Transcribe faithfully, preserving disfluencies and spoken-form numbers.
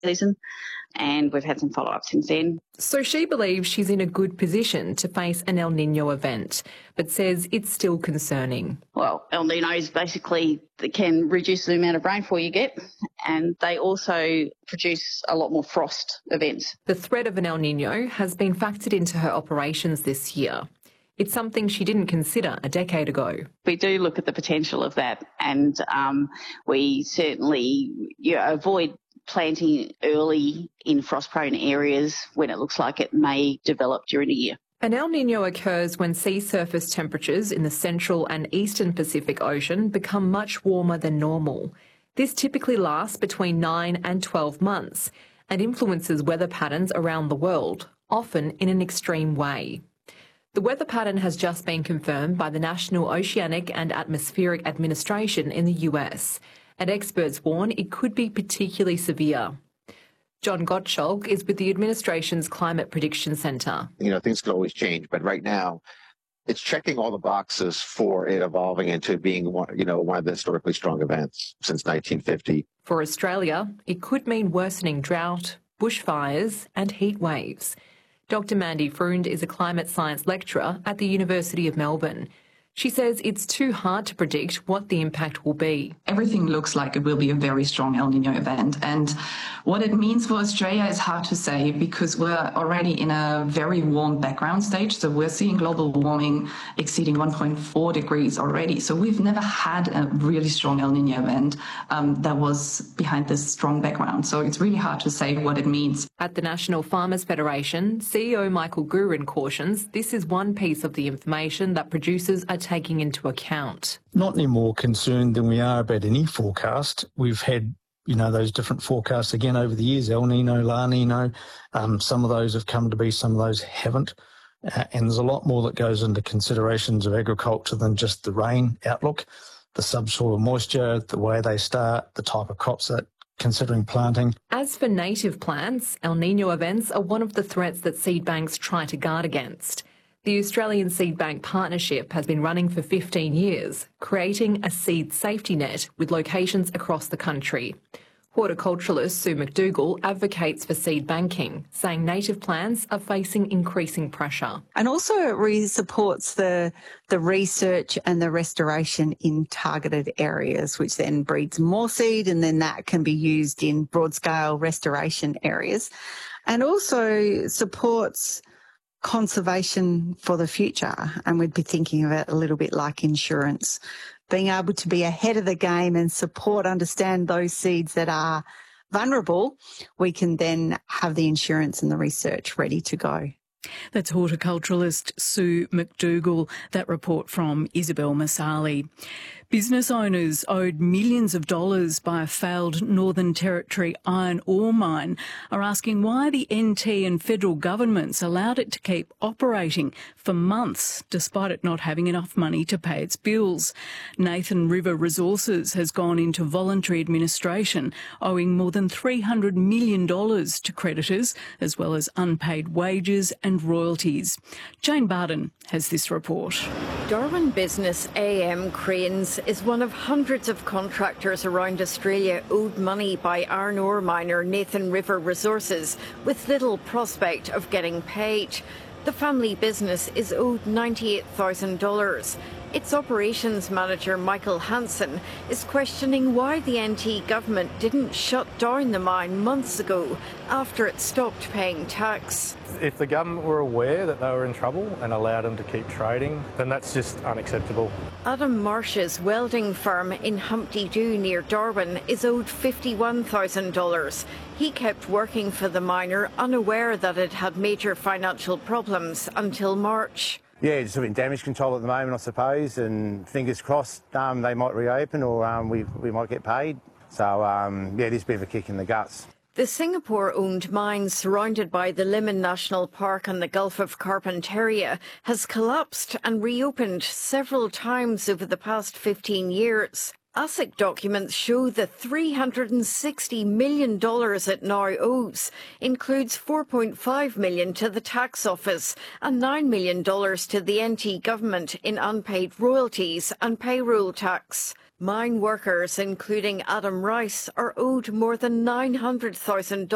season, and we've had some follow-up since then. So she believes she's in a good position to face an El Niño event, but says it's still concerning. Well, El Niños basically can reduce the amount of rainfall you get, and they also produce a lot more frost events. The threat of an El Niño has been factored into her operations this year. It's something she didn't consider a decade ago. We do look at the potential of that, and um, we certainly you know, avoid planting early in frost-prone areas when it looks like it may develop during the year. An El Niño occurs when sea surface temperatures in the central and eastern Pacific Ocean become much warmer than normal. This typically lasts between nine and twelve months and influences weather patterns around the world, often in an extreme way. The weather pattern has just been confirmed by the National Oceanic and Atmospheric Administration in the U S, and experts warn it could be particularly severe. John Gottschalk is with the administration's Climate Prediction Centre. You know, things can always change, but right now it's checking all the boxes for it evolving into being one, you know, one of the historically strong events since nineteen fifty. For Australia, it could mean worsening drought, bushfires and heat waves. Doctor Mandy Freund is a climate science lecturer at the University of Melbourne. She says it's too hard to predict what the impact will be. Everything looks like it will be a very strong El Niño event. And what it means for Australia is hard to say because we're already in a very warm background stage. So we're seeing global warming exceeding one point four degrees already. So we've never had a really strong El Niño event um, that was behind this strong background. So it's really hard to say what it means. At the National Farmers Federation, C E O Michael Gurin cautions this is one piece of the information that producers are taking into account. Not any more concerned than we are about any forecast. We've had, you know, those different forecasts again over the years, El Nino, La Nino. Um, some of those have come to be, some of those haven't. Uh, and there's a lot more that goes into considerations of agriculture than just the rain outlook, the subsoil moisture, the way they start, the type of crops that considering planting. As for native plants, El Niño events are one of the threats that seed banks try to guard against. The Australian Seed Bank Partnership has been running for fifteen years, creating a seed safety net with locations across the country. Horticulturalist Sue McDougall advocates for seed banking, saying native plants are facing increasing pressure. And also it really supports the, the research and the restoration in targeted areas, which then breeds more seed, and then that can be used in broad-scale restoration areas. And also supports conservation for the future, and we'd be thinking of it a little bit like insurance, being able to be ahead of the game and support, understand those seeds that are vulnerable. We can then have the insurance and the research ready to go. That's horticulturalist Sue McDougall. That report from Isabel Masali. Business owners owed millions of dollars by a failed Northern Territory iron ore mine are asking why the N T and federal governments allowed it to keep operating for months despite it not having enough money to pay its bills. Nathan River Resources has gone into voluntary administration, owing more than three hundred million dollars to creditors, as well as unpaid wages and royalties. Jane Barden has this report. Darwin Business A M Cranes is one of hundreds of contractors around Australia owed money by iron ore miner Nathan River Resources with little prospect of getting paid. The family business is owed ninety-eight thousand dollars. Its operations manager, Michael Hansen, is questioning why the N T government didn't shut down the mine months ago after it stopped paying tax. If the government were aware that they were in trouble and allowed them to keep trading, then that's just unacceptable. Adam Marsh's welding firm in Humpty Doo near Darwin is owed fifty-one thousand dollars. He kept working for the miner, unaware that it had major financial problems until March. Yeah, just in damage control at the moment, I suppose, and fingers crossed um, they might reopen or um, we, we might get paid. So, um, yeah, it is a bit of a kick in the guts. The Singapore-owned mine surrounded by the Limon National Park on the Gulf of Carpentaria has collapsed and reopened several times over the past fifteen years. ASIC documents show the three hundred sixty million dollars it now owes includes four point five million dollars to the tax office and nine million dollars to the N T government in unpaid royalties and payroll tax. Mine workers, including Adam Rice, are owed more than nine hundred thousand dollars.